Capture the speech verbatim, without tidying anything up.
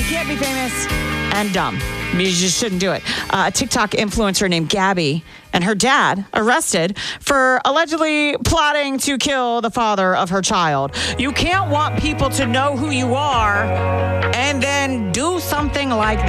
can't be famous and dumb. You just shouldn't do it. Uh, a TikTok influencer named Gabby and her dad arrested for allegedly plotting to kill the father of her child. You can't want people to know who you are and then do something like that.